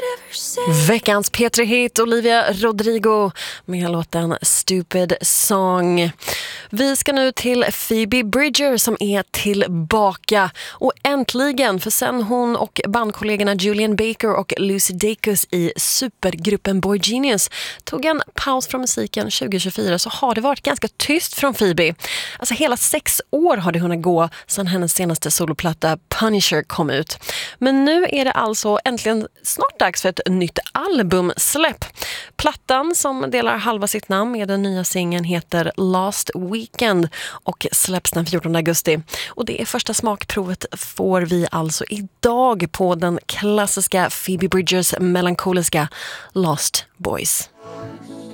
Veckans P3-hit, Olivia Rodrigo med låten Stupid Song. Vi ska nu till Phoebe Bridger som är tillbaka. Och äntligen, för sen hon och bandkollegorna Julian Baker och Lucy Dacus i supergruppen Boy Genius tog en paus från musiken 2024, så har det varit ganska tyst från Phoebe. Alltså hela 6 år har det hunnit gå sedan hennes senaste soloplatta Punisher kom ut. Men nu är det alltså äntligen snart dags för ett nytt albumsläpp. Plattan som delar halva sitt namn med den nya singeln heter Last Weekend och släpps den 14 augusti. Och det är första smakprovet får vi alltså idag på den klassiska Phoebe Bridgers melankoliska Lost Boys.